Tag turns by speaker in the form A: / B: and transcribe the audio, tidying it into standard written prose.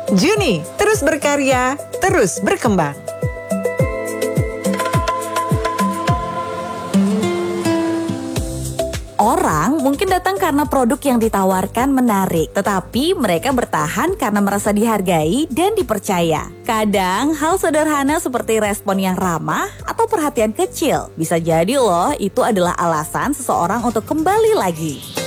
A: Juni, terus berkarya, terus berkembang.
B: Orang mungkin datang karena produk yang ditawarkan menarik, tetapi mereka bertahan karena merasa dihargai dan dipercaya. Kadang hal sederhana seperti respon yang ramah atau perhatian kecil bisa jadi loh itu adalah alasan seseorang untuk kembali lagi.